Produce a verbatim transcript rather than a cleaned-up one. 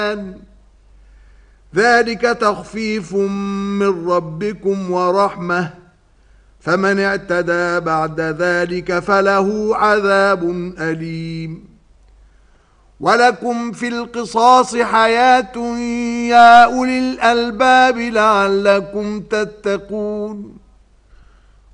ذلك تخفيف من ربكم ورحمة فمن اعتدى بعد ذلك فله عذاب أليم ولكم في القصاص حياة يا أولي الألباب لعلكم تتقون